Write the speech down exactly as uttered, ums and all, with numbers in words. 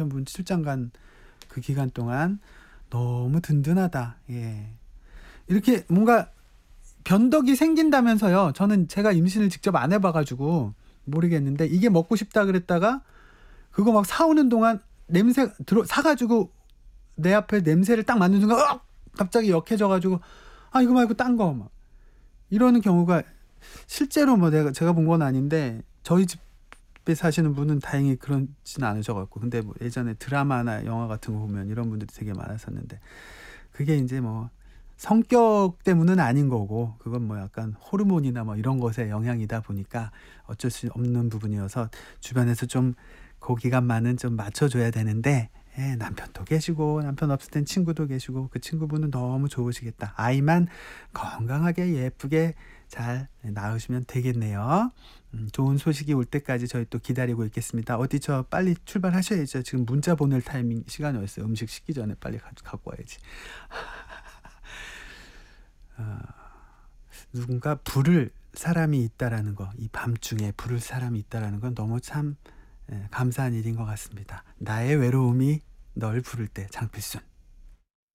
남편분 출장 간 그 기간 동안 너무 든든하다. 예. 이렇게 뭔가 변덕이 생긴다면서요. 저는 제가 임신을 직접 안 해봐가지고 모르겠는데 이게 먹고 싶다 그랬다가 그거 막 사오는 동안 냄새 들어 사가지고 내 앞에 냄새를 딱 맡는 순간 어! 갑자기 역해져가지고 아 이거 말고 딴 거 막 이러는 경우가 실제로 뭐 내가 제가 본 건 아닌데 저희 집에 사시는 분은 다행히 그렇진 않으셔갖고 근데 뭐 예전에 드라마나 영화 같은 거 보면 이런 분들이 되게 많았었는데 그게 이제 뭐 성격 때문은 아닌 거고 그건 뭐 약간 호르몬이나 뭐 이런 것의 영향이다 보니까 어쩔 수 없는 부분이어서 주변에서 좀 그 기간만은 좀 맞춰줘야 되는데 예, 남편도 계시고 남편 없을 땐 친구도 계시고 그 친구분은 너무 좋으시겠다. 아이만 건강하게 예쁘게 잘 낳으시면 되겠네요. 음, 좋은 소식이 올 때까지 저희 또 기다리고 있겠습니다. 어디 저 빨리 출발하셔야죠. 지금 문자 보낼 타이밍 시간이 어딨어요. 음식 식기 전에 빨리 가, 갖고 와야지. 어, 누군가 부를 사람이 있다라는 거, 이 밤중에 부를 사람이 있다라는 건 너무 참 예, 감사한 일인 것 같습니다. 나의 외로움이 널 부를 때 장필순.